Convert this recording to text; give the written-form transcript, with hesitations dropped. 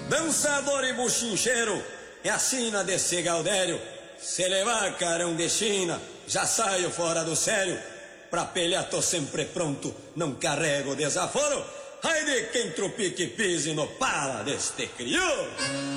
Dançador e buchincheiro, é a sina desse Gaudério. Se levar carão de China, já saio fora do sério. Pra pelear tô sempre pronto, não carrego desaforo. Ai de quem trupique pise no pala deste crioulo.